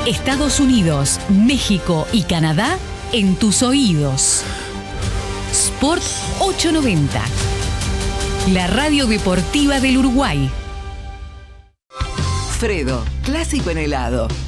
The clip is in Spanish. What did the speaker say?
Estados Unidos, México y Canadá en tus oídos. Sport 890. La radio deportiva del Uruguay. Fredo, clásico en helado.